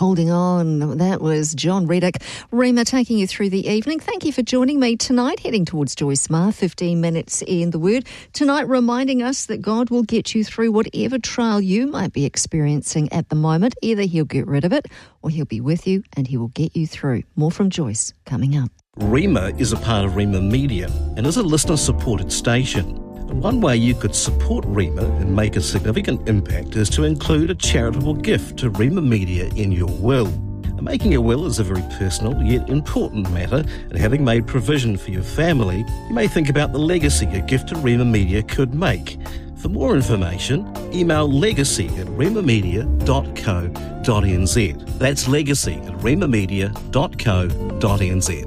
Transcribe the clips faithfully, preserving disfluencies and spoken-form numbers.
Holding On. That was John Reddick. Rima taking you through the evening. Thank you for joining me tonight, heading towards Joyce Meagher, fifteen minutes in the Word. Tonight, reminding us that God will get you through whatever trial you might be experiencing at the moment. Either he'll get rid of it or he'll be with you and he will get you through. More from Joyce coming up. Rima is a part of Rima Media and is a listener-supported station. One way you could support Rima and make a significant impact is to include a charitable gift to Rima Media in your will. Making a will is a very personal yet important matter, and having made provision for your family, you may think about the legacy a gift to Rima Media could make. For more information, email legacy at rimamedia dot co dot n z. That's legacy at rimamedia dot co dot n z.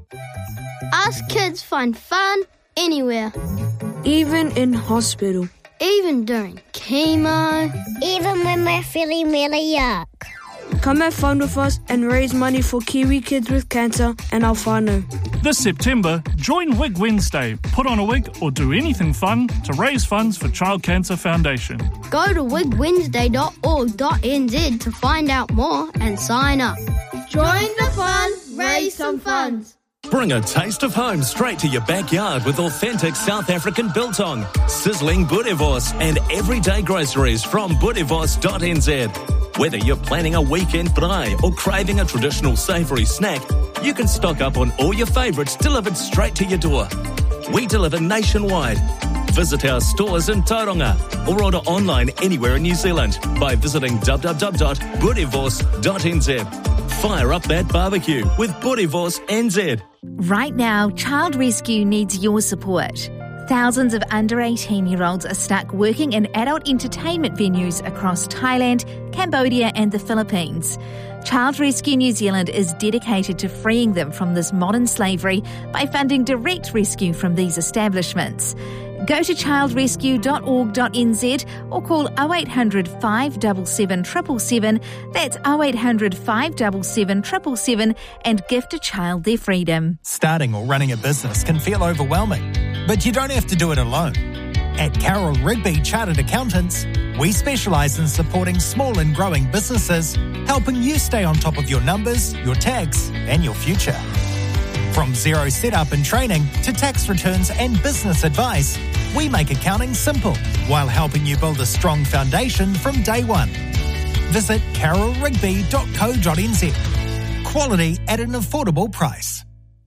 Us kids find fun anywhere. Even in hospital. Even during chemo. Even when we're feeling really yuck. Come have fun with us and raise money for Kiwi kids with cancer and our whānau. This September, join Wig Wednesday. Put on a wig or do anything fun to raise funds for Child Cancer Foundation. Go to wig wednesday dot org dot n z to find out more and sign up. Join the fun, raise some funds. Bring a taste of home straight to your backyard with authentic South African biltong, sizzling boerewors and everyday groceries from boerewors dot n z. Whether you're planning a weekend braai or craving a traditional savoury snack, you can stock up on all your favourites delivered straight to your door. We deliver nationwide. Visit our stores in Tauranga or order online anywhere in New Zealand by visiting w w w dot boerewors dot n z. Fire up that barbecue with Boerewors N Z. Right now, Child Rescue needs your support. Thousands of under eighteen-year-olds are stuck working in adult entertainment venues across Thailand, Cambodia and the Philippines. Child Rescue New Zealand is dedicated to freeing them from this modern slavery by funding direct rescue from these establishments. Go to child rescue dot org dot n z or call oh eight hundred, five seven seven, seven seven seven. That's oh eight hundred, five seven seven, seven seven seven and gift a child their freedom. Starting or running a business can feel overwhelming, but you don't have to do it alone. At Carroll Rigby Chartered Accountants, we specialise in supporting small and growing businesses, helping you stay on top of your numbers, your tax and your future. From zero setup and training to tax returns and business advice, we make accounting simple while helping you build a strong foundation from day one. Visit carroll rigby dot co dot n z. Quality at an affordable price.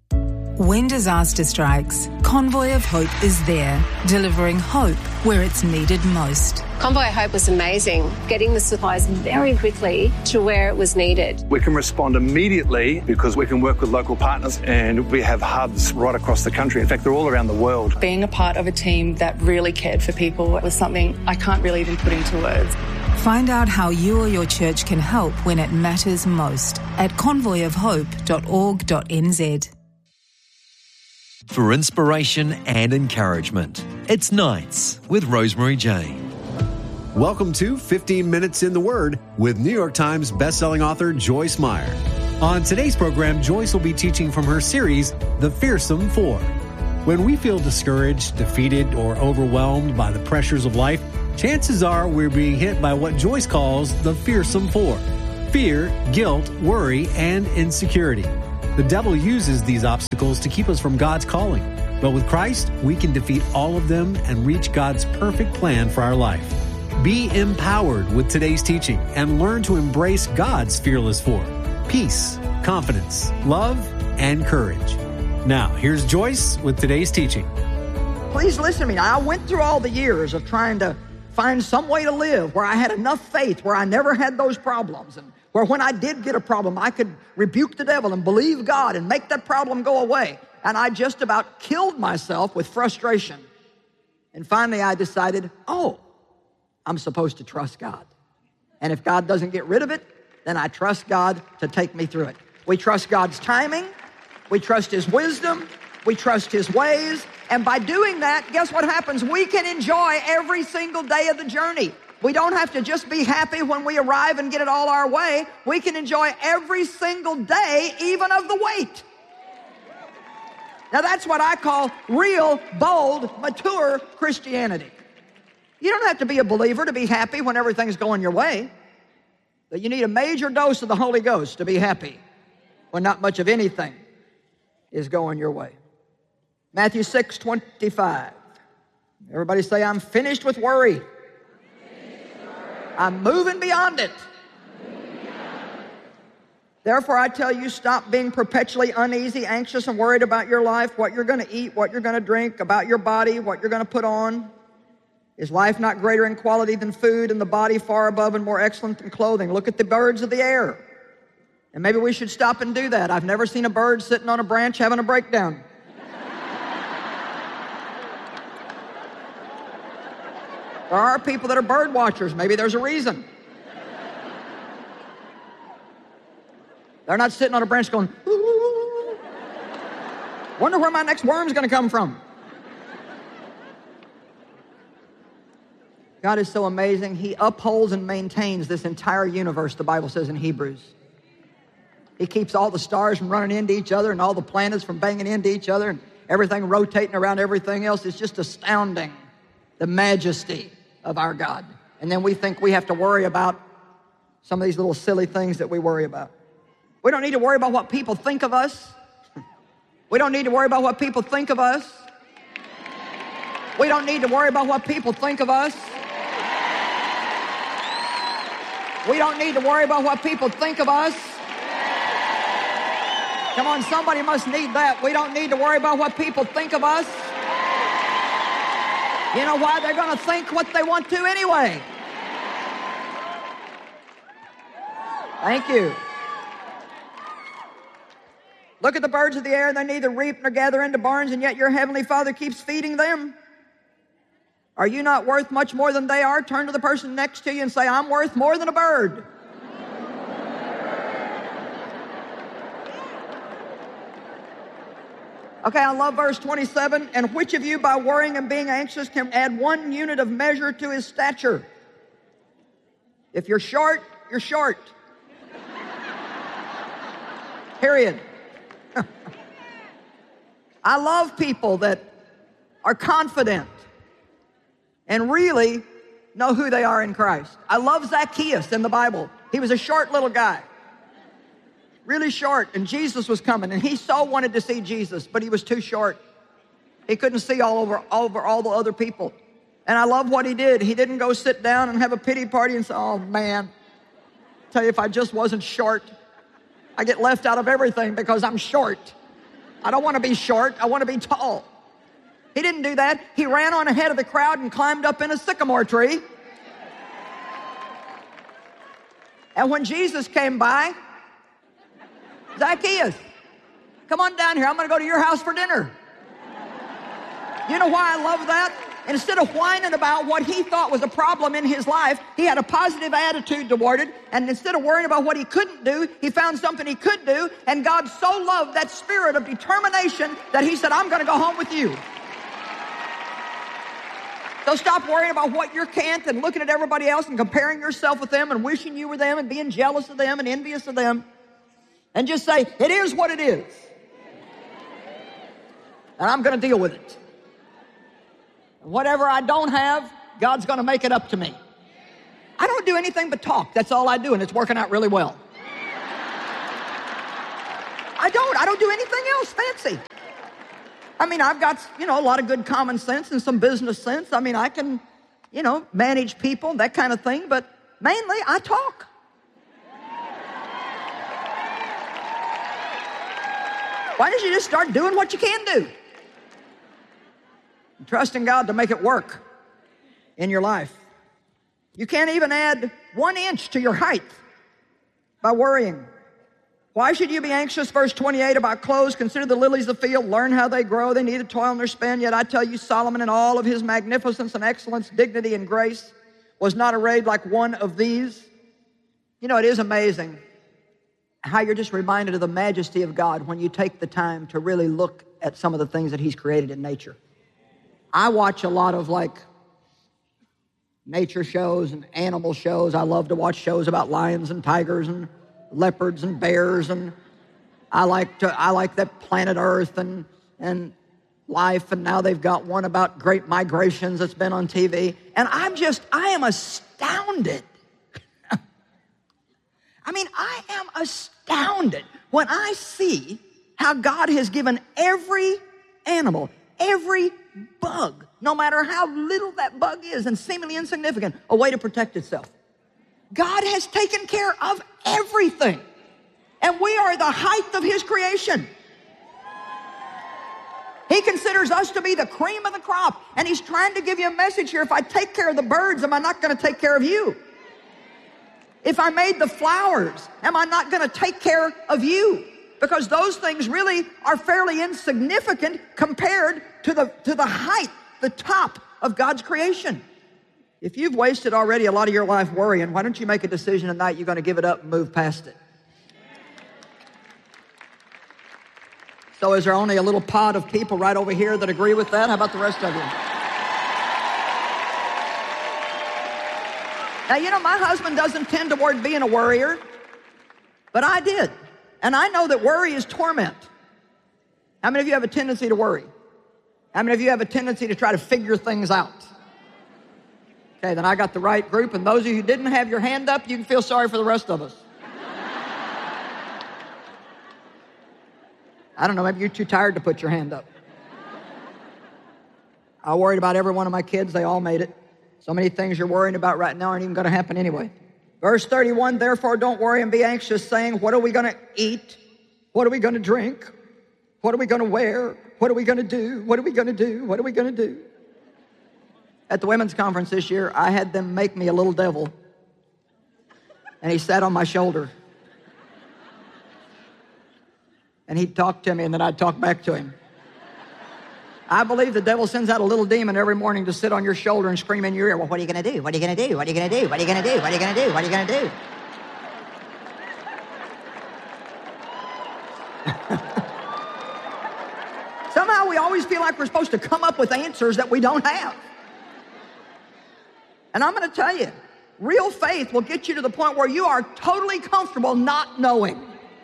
When disaster strikes, Convoy of Hope is there, delivering hope where it's needed most. Convoy of Hope was amazing, getting the supplies very quickly to where it was needed. We can respond immediately because we can work with local partners and we have hubs right across the country. In fact, they're all around the world. Being a part of a team that really cared for people was something I can't really even put into words. Find out how you or your church can help when it matters most at convoy of hope dot org dot n z. For inspiration and encouragement, it's Nights with Rosemary Jane. Welcome to fifteen minutes in the Word with New York Times bestselling author Joyce Meyer. On today's program, Joyce will be teaching from her series, The Fearsome Four. When we feel discouraged, defeated, or overwhelmed by the pressures of life, chances are we're being hit by what Joyce calls the Fearsome Four: fear, guilt, worry, and insecurity. The devil uses these obstacles to keep us from God's calling. But with Christ, we can defeat all of them and reach God's perfect plan for our life. Be empowered with today's teaching and learn to embrace God's fearless four: peace, confidence, love, and courage. Now, here's Joyce with today's teaching. Please listen to me. I went through all the years of trying to find some way to live where I had enough faith, where I never had those problems, and where when I did get a problem, I could rebuke the devil and believe God and make that problem go away. And I just about killed myself with frustration. And finally I decided, oh, I'm supposed to trust God. And if God doesn't get rid of it, then I trust God to take me through it. We trust God's timing. We trust His wisdom. We trust His ways. And by doing that, guess what happens? We can enjoy every single day of the journey. We don't have to just be happy when we arrive and get it all our way. We can enjoy every single day, even of the wait. Now that's what I call real, bold, mature Christianity. You don't have to be a believer to be happy when everything's going your way. that you need a major dose of the Holy Ghost to be happy when not much of anything is going your way. Matthew six twenty-five. Everybody say, I'm finished with worry. I'm moving beyond it. Therefore, I tell you, stop being perpetually uneasy, anxious, and worried about your life, what you're going to eat, what you're going to drink, about your body, what you're going to put on. Is life not greater in quality than food, and the body far above and more excellent than clothing? Look at the birds of the air. And maybe we should stop and do that. I've never seen a bird sitting on a branch having a breakdown. There are people that are bird watchers. Maybe there's a reason. They're not sitting on a branch going, ooh, wonder where my next worm's going to come from. God is so amazing. He upholds and maintains this entire universe, the Bible says in Hebrews. He keeps all the stars from running into each other and all the planets from banging into each other and everything rotating around everything else. It's just astounding, the majesty of our God. And then we think we have to worry about some of these little silly things that we worry about. We don't need to worry about what people think of us. We don't need to worry about what people think of us. We don't need to worry about what people think of us. We don't need to worry about what people think of us. Come on, somebody must need that. We don't need to worry about what people think of us. You know why? They're going to think what they want to anyway. Thank you. Look at the birds of the air. They neither reap nor gather into barns, and yet your heavenly Father keeps feeding them. Are you not worth much more than they are? Turn to the person next to you and say, I'm worth more than a bird. Okay, I love verse twenty-seven. And which of you by worrying and being anxious can add one unit of measure to his stature? If you're short, you're short. Period. I love people that are confident and really know who they are in Christ. I love Zacchaeus in the Bible. He was a short little guy. Really short, and Jesus was coming, and he so wanted to see Jesus, but he was too short. He couldn't see all over, all over all the other people. And I love what he did. He didn't go sit down and have a pity party and say, oh man, tell you if I just wasn't short, I get left out of everything because I'm short. I don't want to be short, I want to be tall. He didn't do that. He ran on ahead of the crowd and climbed up in a sycamore tree. And when Jesus came by, Zacchaeus, come on down here. I'm going to go to your house for dinner. You know why I love that? And instead of whining about what he thought was a problem in his life, he had a positive attitude toward it. And instead of worrying about what he couldn't do, he found something he could do. And God so loved that spirit of determination that he said, I'm going to go home with you. So stop worrying about what you can't and looking at everybody else and comparing yourself with them and wishing you were them and being jealous of them and envious of them. And just say, it is what it is. And I'm going to deal with it. And whatever I don't have, God's going to make it up to me. I don't do anything but talk. That's all I do, and it's working out really well. I don't. I don't do anything else fancy. I mean, I've got, you know, a lot of good common sense and some business sense. I mean, I can, you know, manage people, that kind of thing. But mainly, I talk. Why don't you just start doing what you can do? And trusting God to make it work in your life. You can't even add one inch to your height by worrying. Why should you be anxious, verse twenty-eight, about clothes? Consider the lilies of the field. Learn how they grow. They neither toil nor spin. Yet I tell you, Solomon in all of his magnificence and excellence, dignity and grace, was not arrayed like one of these. You know, it is amazing how you're just reminded of the majesty of God when you take the time to really look at some of the things that he's created in nature. I watch a lot of like nature shows and animal shows. I love to watch shows about lions and tigers and leopards and bears, and I like to I like that planet Earth and and life, and now they've got one about great migrations that's been on T V. And I'm just I am astounded I mean, I am astounded when I see how God has given every animal, every bug, no matter how little that bug is and seemingly insignificant, a way to protect itself. God has taken care of everything. And we are the height of his creation. He considers us to be the cream of the crop. And he's trying to give you a message here. If I take care of the birds, am I not going to take care of you? If I made the flowers, am I not going to take care of you? Because those things really are fairly insignificant compared to the, to the height, the top of God's creation. If you've wasted already a lot of your life worrying, why don't you make a decision tonight you're going to give it up and move past it? So is there only a little pod of people right over here that agree with that? How about the rest of you? Now, you know, my husband doesn't tend toward being a worrier, but I did. And I know that worry is torment. How many of you have a tendency to worry? How many of you have a tendency to try to figure things out? Okay, then I got the right group, and those of you who didn't have your hand up, you can feel sorry for the rest of us. I don't know, maybe you're too tired to put your hand up. I worried about every one of my kids. They all made it. So many things you're worrying about right now aren't even going to happen anyway. Verse thirty-one, therefore don't worry and be anxious, saying, what are we going to eat? What are we going to drink? What are we going to wear? What are we going to do? What are we going to do? What are we going to do? At the women's conference this year, I had them make me a little devil. And he sat on my shoulder. And he'd talk to me, and then I'd talk back to him. I believe the devil sends out a little demon every morning to sit on your shoulder and scream in your ear, well, what are you going to do? What are you going to do? What are you going to do? What are you going to do? What are you going to do? What are you going to do? Somehow we always feel like we're supposed to come up with answers that we don't have. And I'm going to tell you, real faith will get you to the point where you are totally comfortable not knowing.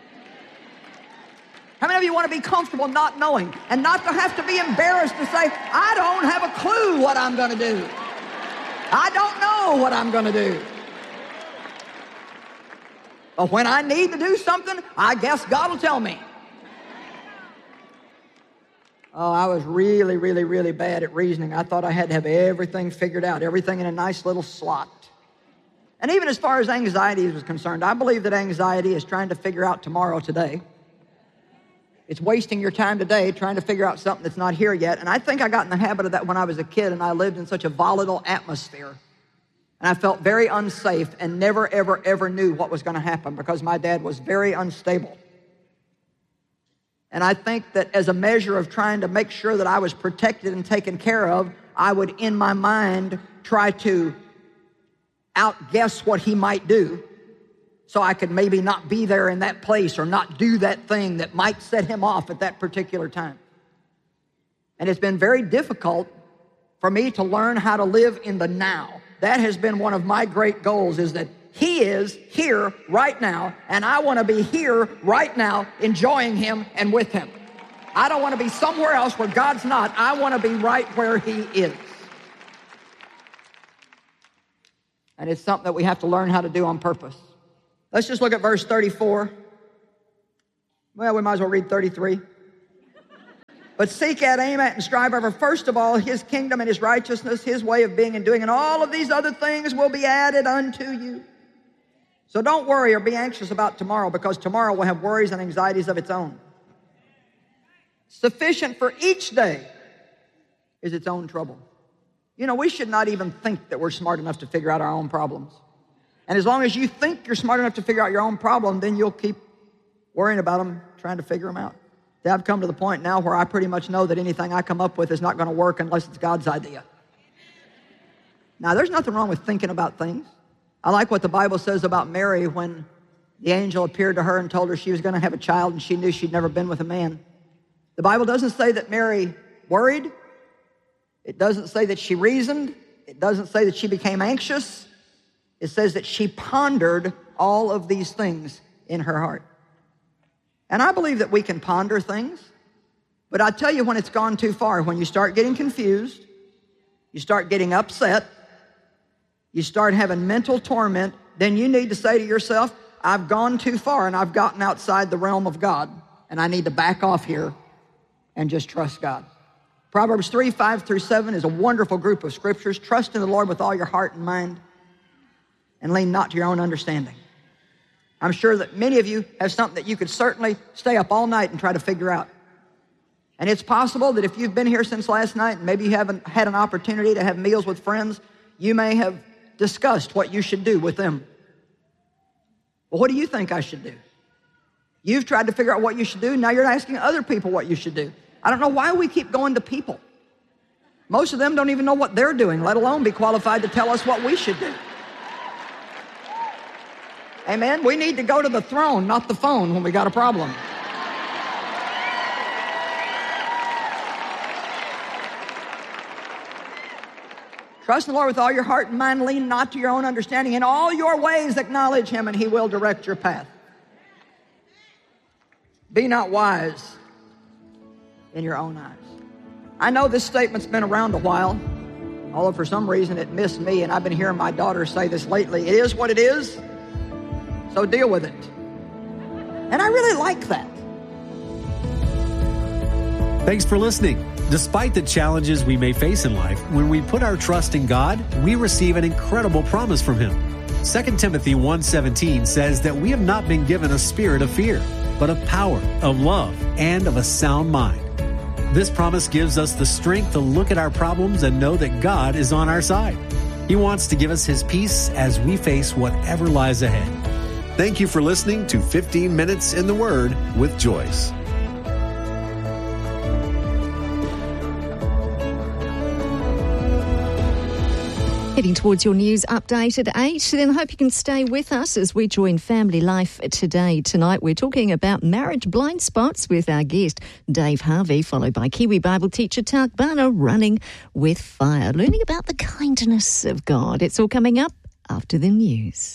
How many of you want to be comfortable not knowing and not to have to be embarrassed to say, I don't have a clue what I'm going to do. I don't know what I'm going to do. But when I need to do something, I guess God will tell me. Oh, I was really, really, really bad at reasoning. I thought I had to have everything figured out, everything in a nice little slot. And even as far as anxiety was concerned, I believe that anxiety is trying to figure out tomorrow today. It's wasting your time today trying to figure out something that's not here yet. And I think I got in the habit of that when I was a kid, and I lived in such a volatile atmosphere. And I felt very unsafe and never, ever, ever knew what was going to happen because my dad was very unstable. And I think that as a measure of trying to make sure that I was protected and taken care of, I would, in my mind, try to outguess what he might do so I could maybe not be there in that place or not do that thing that might set him off at that particular time. And it's been very difficult for me to learn how to live in the now. That has been one of my great goals, is that he is here right now, and I want to be here right now enjoying him and with him. I don't want to be somewhere else where God's not. I want to be right where he is. And it's something that we have to learn how to do on purpose. Let's just look at verse thirty-four. Well, we might as well read thirty-three. But seek at, aim at, and strive over, first of all, his kingdom and his righteousness, his way of being and doing, and all of these other things will be added unto you. So don't worry or be anxious about tomorrow, because tomorrow will have worries and anxieties of its own. Sufficient for each day is its own trouble. You know, we should not even think that we're smart enough to figure out our own problems. And as long as you think you're smart enough to figure out your own problem, then you'll keep worrying about them, trying to figure them out. I've come to the point now where I pretty much know that anything I come up with is not going to work unless it's God's idea. Now, there's nothing wrong with thinking about things. I like what the Bible says about Mary when the angel appeared to her and told her she was going to have a child and she knew she'd never been with a man. The Bible doesn't say that Mary worried. It doesn't say that she reasoned. It doesn't say that she became anxious. It says that she pondered all of these things in her heart. And I believe that we can ponder things, but I tell you when it's gone too far, when you start getting confused, you start getting upset, you start having mental torment, then you need to say to yourself, I've gone too far and I've gotten outside the realm of God, and I need to back off here and just trust God. Proverbs three, five through seven is a wonderful group of scriptures. Trust in the Lord with all your heart and mind, and lean not to your own understanding. I'm sure that many of you have something that you could certainly stay up all night and try to figure out. And it's possible that if you've been here since last night and maybe you haven't had an opportunity to have meals with friends, you may have discussed what you should do with them. Well, what do you think I should do? You've tried to figure out what you should do. Now you're asking other people what you should do. I don't know why we keep going to people. Most of them don't even know what they're doing, let alone be qualified to tell us what we should do. Amen? We need to go to the throne, not the phone, when we got a problem. Trust in the Lord with all your heart and mind. Lean not to your own understanding. In all your ways acknowledge Him, and He will direct your path. Be not wise in your own eyes. I know this statement's been around a while, although for some reason it missed me, and I've been hearing my daughter say this lately. It is what it is, so deal with it. And I really like that. Thanks for listening. Despite the challenges we may face in life, when we put our trust in God, we receive an incredible promise from Him. Second Timothy one seventeen says that we have not been given a spirit of fear, but of power, of love, and of a sound mind. This promise gives us the strength to look at our problems and know that God is on our side. He wants to give us His peace as we face whatever lies ahead. Thank you for listening to fifteen minutes in the Word with Joyce. Heading towards your news update at eight, then I hope you can stay with us as we join Family Life today. Tonight we're talking about marriage blind spots with our guest Dave Harvey, followed by Kiwi Bible teacher Tak Bhana, running with fire, learning about the kindness of God. It's all coming up after the news.